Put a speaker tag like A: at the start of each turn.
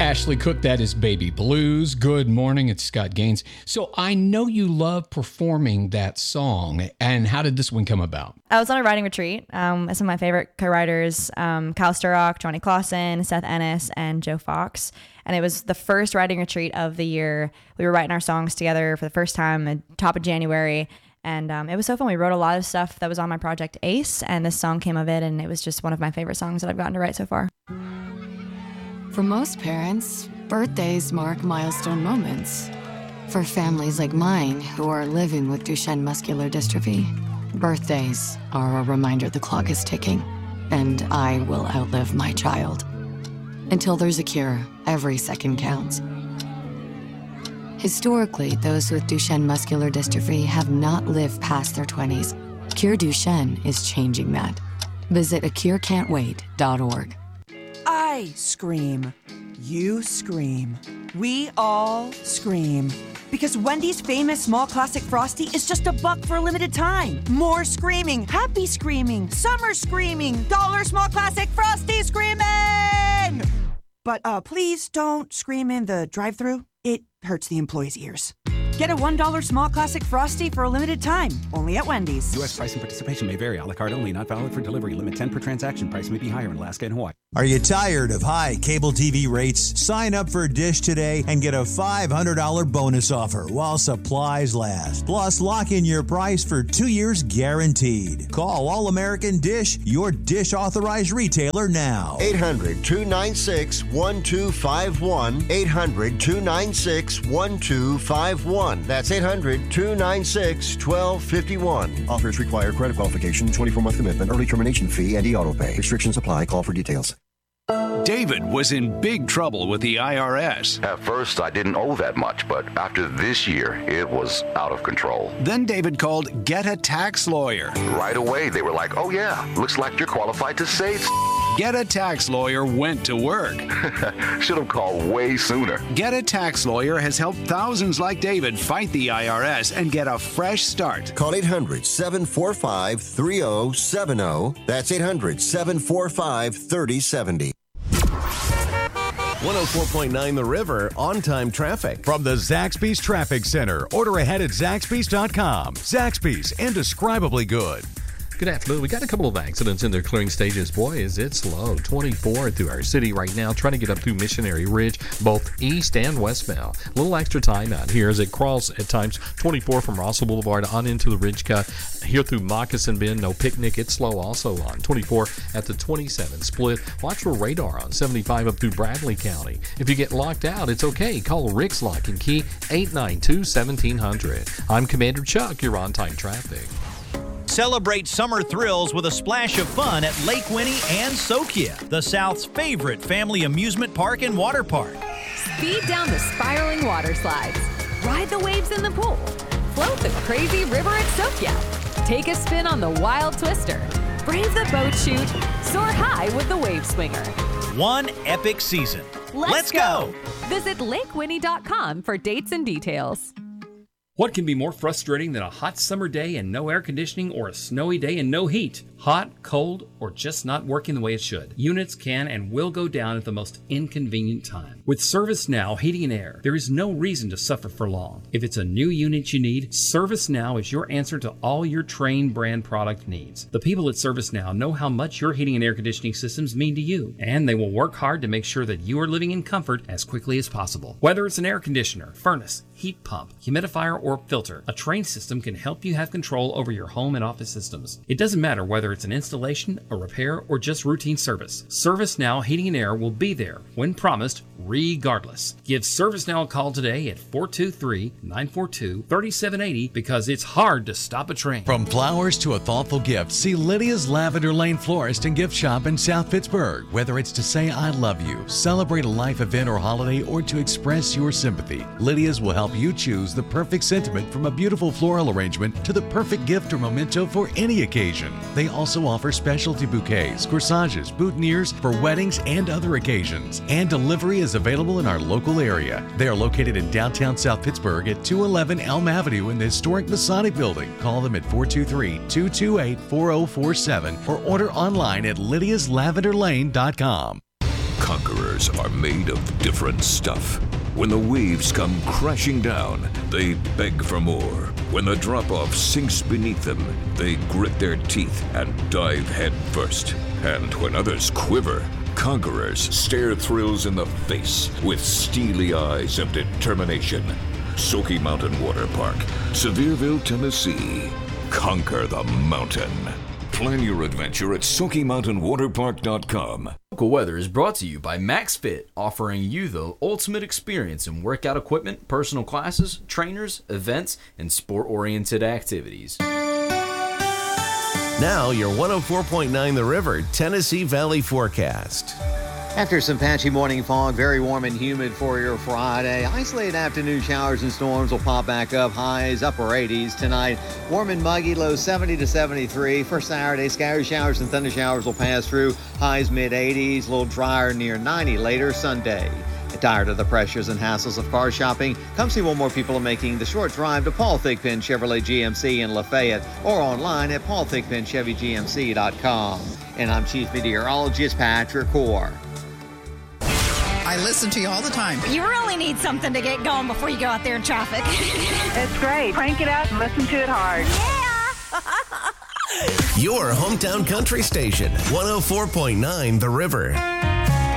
A: Ashley Cook, that is Baby Blues. Good morning, it's Scott Gaines. So I know you love performing that song, and how did this one come about?
B: I was on a writing retreat with some of my favorite co-writers, Kyle Sturrock, Johnny Clausen, Seth Ennis, and Joe Fox. And it was the first writing retreat of the year. We were writing our songs together for the first time at the top of January. And it was so fun. We wrote a lot of stuff that was on my project Ace, and this song came of it, and it was just one of my favorite songs that I've gotten to write so far.
C: For most parents, birthdays mark milestone moments. For families like mine who are living with Duchenne muscular dystrophy, birthdays are a reminder the clock is ticking, and I will outlive my child. Until there's a cure, every second counts. Historically, those with Duchenne muscular dystrophy have not lived past their 20s. Cure Duchenne is changing that. Visit acurecan'twait.org.
D: I scream. You scream. We all scream. Because Wendy's famous small classic Frosty is just $1 for a limited time. More screaming, happy screaming, summer screaming, dollar small classic Frosty screaming! But please don't scream in the drive-thru. It hurts the employees' ears. Get a $1 small classic Frosty for a limited time, only at Wendy's.
E: U.S. price and participation may vary. A la carte only, not valid for delivery. Limit 10 per transaction. Price may be higher in Alaska and Hawaii.
F: Are you tired of high cable TV rates? Sign up for Dish today and get a $500 bonus offer while supplies last. Plus, lock in your price for 2 years guaranteed. Call All American Dish, your Dish authorized retailer now.
G: 800-296-1251. 800-296-1251. That's 800-296-1251. Offers require credit qualification, 24-month commitment, early termination fee, and e-auto pay. Restrictions apply. Call for details.
H: David was in big trouble with the IRS.
I: At first, I didn't owe that much, but after this year, it was out of control.
H: Then David called Get a Tax Lawyer.
I: Right away, they were like, oh yeah, looks like you're qualified to save.
H: Get a Tax Lawyer went to work.
I: Should have called way sooner.
H: Get a Tax Lawyer has helped thousands like David fight the IRS and get a fresh start.
G: Call 800-745-3070. That's 800-745-3070.
J: 104.9 The River, on-time traffic. From the Zaxby's Traffic Center. Order ahead at Zaxby's.com. Zaxby's, indescribably good.
K: Good afternoon. We got a couple of accidents in their clearing stages. Boy, is it slow. 24 through our city right now, trying to get up through Missionary Ridge, both east and westbound. A little extra time out here as it crawls at times. 24 from Russell Boulevard on into the Ridge Cut. Here through Moccasin Bend, no picnic. It's slow also on 24 at the 27 split. Watch for radar on 75 up through Bradley County. If you get locked out, it's okay. Call Rick's Lock and Key 892-1700. I'm Commander Chuck. You're on time traffic.
L: Celebrate summer thrills with a splash of fun at Lake Winnie and Sokia, the South's favorite family amusement park and water park.
M: Speed down the spiraling water slides, ride the waves in the pool, float the crazy river at Sokia, take a spin on the wild twister, brave the boat chute, soar high with the wave swinger.
L: One epic season. Let's go!
M: Visit lakewinnie.com for dates and details.
N: What can be more frustrating than a hot summer day and no air conditioning, or a snowy day and no heat? Hot, cold, or just not working the way it should? Units can and will go down at the most inconvenient time. With ServiceNow Heating and Air, there is no reason to suffer for long. If it's a new unit you need, ServiceNow is your answer to all your Trane brand product needs. The people at ServiceNow know how much your heating and air conditioning systems mean to you, and they will work hard to make sure that you are living in comfort as quickly as possible. Whether it's an air conditioner, furnace, heat pump, humidifier, or filter, a Trane system can help you have control over your home and office systems. It doesn't matter whether it's an installation, a repair, or just routine service. ServiceNow Heating and Air will be there when promised, regardless. Give ServiceNow a call today at 423-942-3780 because it's hard to stop a train.
J: From flowers to a thoughtful gift, see Lydia's Lavender Lane Florist and Gift Shop in South Pittsburgh. Whether it's to say I love you, celebrate a life event or holiday, or to express your sympathy, Lydia's will help you choose the perfect sentiment, from a beautiful floral arrangement to the perfect gift or memento for any occasion. They also offer specialty bouquets, corsages, boutonnieres for weddings and other occasions. And delivery is available in our local area. They are located in downtown South Pittsburgh at 211 Elm Avenue in the historic Masonic Building. Call them at 423-228-4047 or order online at lydiaslavenderlane.com.
O: Conquerors are made of different stuff. When the waves come crashing down, they beg for more. When the drop-off sinks beneath them, they grit their teeth and dive head first. And when others quiver, conquerors stare thrills in the face with steely eyes of determination. Smoky Mountain Water Park, Sevierville, Tennessee. Conquer the mountain. Plan your adventure at SmokyMountainWaterPark.com.
P: Local weather is brought to you by MaxFit, offering you the ultimate experience in workout equipment, personal classes, trainers, events, and sport-oriented activities.
Q: Now your 104.9 The River Tennessee Valley forecast.
R: After some patchy morning fog, very warm and humid for your Friday. Isolated afternoon showers and storms will pop back up. Highs upper 80s tonight. Warm and muggy, low 70 to 73. For Saturday, scattered showers and thunder showers will pass through. Highs mid 80s, a little drier near 90 later Sunday. Tired of the pressures and hassles of car shopping? Come see what more people are making the short drive to Paul Thigpen Chevrolet GMC in Lafayette or online at paulthigpenchevygmc.com. And I'm Chief Meteorologist Patrick Core.
S: I listen to you all the time.
T: You really need something to get going before you go out there in traffic.
U: It's great. Crank it up and listen to it hard.
T: Yeah!
Q: Your hometown country station, 104.9 The River.